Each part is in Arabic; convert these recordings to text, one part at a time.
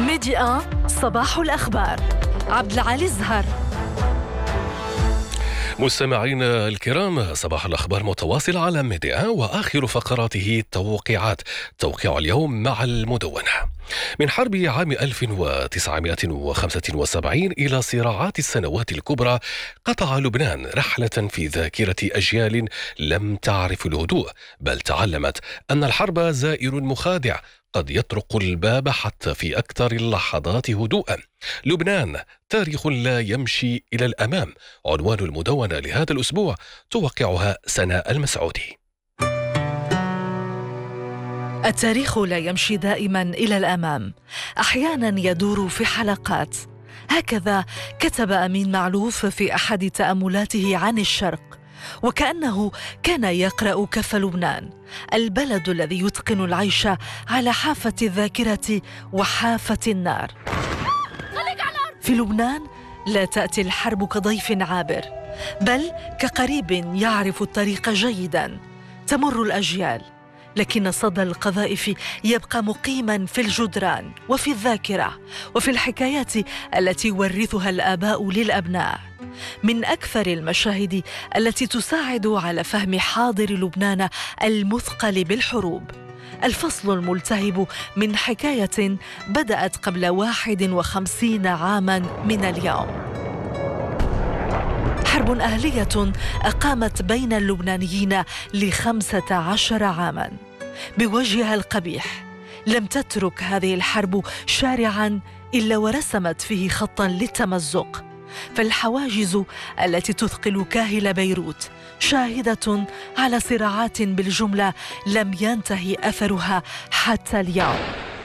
ميدي 1 صباح الأخبار. عبد العالي الزهر. مستمعينا الكرام، صباح الأخبار متواصل على ميديا وآخر فقراته التوقيعات. توقيع اليوم مع المدونة. من حرب عام 1975 إلى صراعات السنوات الكبرى، قطع لبنان رحلة في ذاكرة أجيال لم تعرف الهدوء، بل تعلمت أن الحرب زائر مخادع قد يطرق الباب حتى في أكثر اللحظات هدوءا. لبنان تاريخ لا يمشي إلى الأمام، عنوان المدونة لهذا الأسبوع، توقعها سناء المسعودي. التاريخ لا يمشي دائما إلى الأمام، أحيانا يدور في حلقات. هكذا كتب أمين معلوف في أحد تأملاته عن الشرق، وكأنه كان يقرأ كف لبنان، البلد الذي يتقن العيش على حافة الذاكرة وحافة النار. في لبنان لا تأتي الحرب كضيف عابر، بل كقريب يعرف الطريق جيدا. تمر الأجيال، لكن صدى القذائف يبقى مقيما في الجدران وفي الذاكرة وفي الحكايات التي يورثها الآباء للأبناء. من أكثر المشاهد التي تساعد على فهم حاضر لبنان المثقل بالحروب الفصل الملتهب من حكاية بدأت قبل 51 عاما من اليوم. حرب أهلية أقامت بين اللبنانيين ل15 عاما بوجهها القبيح. لم تترك هذه الحرب شارعا إلا ورسمت فيه خطا للتمزق، فالحواجز التي تثقل كاهل بيروت شاهدة على صراعات بالجملة لم ينتهي أثرها حتى اليوم.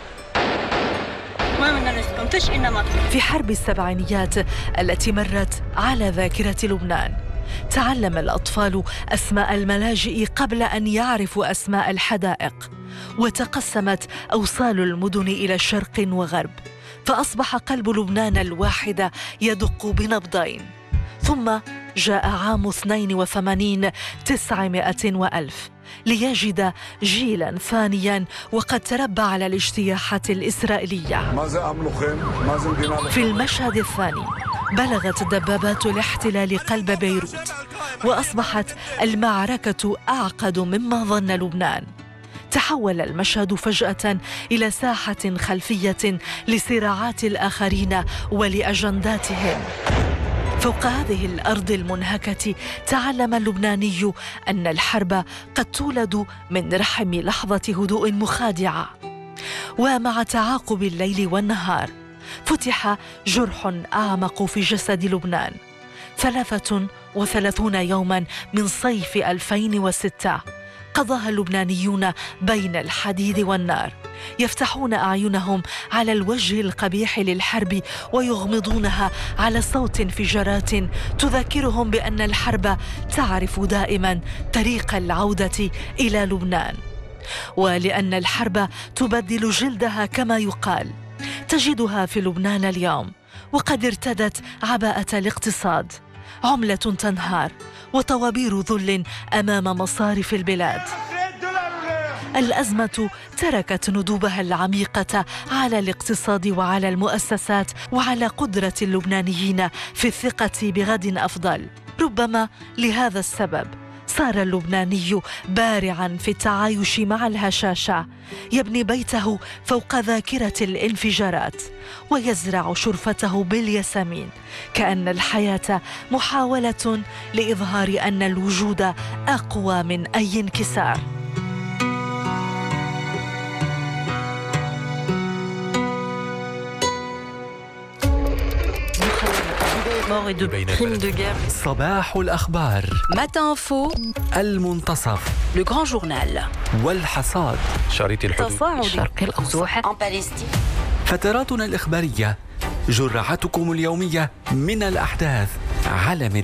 في حرب السبعينيات التي مرت على ذاكرة لبنان، تعلم الأطفال أسماء الملاجئ قبل أن يعرفوا أسماء الحدائق، وتقسمت أوصال المدن إلى شرق وغرب، فأصبح قلب لبنان الواحد يدق بنبضين. ثم جاء عام 82 900 وألف ليجد جيلا ثانيا وقد تربى على الاجتياحات الإسرائيلية. في المشهد الثاني بلغت دبابات الاحتلال قلب بيروت، وأصبحت المعركة أعقد مما ظن لبنان. تحول المشهد فجأة إلى ساحة خلفية لصراعات الآخرين ولأجنداتهم. فوق هذه الأرض المنهكة تعلم اللبناني أن الحرب قد تولد من رحم لحظة هدوء مخادعة. ومع تعاقب الليل والنهار فتح جرح أعمق في جسد لبنان. 33 يوما من صيف 2006 قضاها اللبنانيون بين الحديد والنار، يفتحون أعينهم على الوجه القبيح للحرب ويغمضونها على صوت انفجارات تذكرهم بأن الحرب تعرف دائما طريق العودة إلى لبنان، ولأن الحرب تبدل جلدها كما يقال. تجدها في لبنان اليوم وقد ارتدت عباءة الاقتصاد، عملة تنهار وطوابير ذل أمام مصارف البلاد. الأزمة تركت ندوبها العميقة على الاقتصاد وعلى المؤسسات وعلى قدرة اللبنانيين في الثقة بغد أفضل. ربما لهذا السبب صار اللبناني بارعا في التعايش مع الهشاشة، يبني بيته فوق ذاكرة الانفجارات ويزرع شرفته بالياسمين، كأن الحياة محاولة لإظهار أن الوجود أقوى من أي انكسار. صباح الأخبار. Matin Info. المنتصف. Le Grand Journal. والحصاد. شريط الحدود. الشرق الأوسط. فتراتنا الإخبارية، جرعتكم اليومية من الأحداث على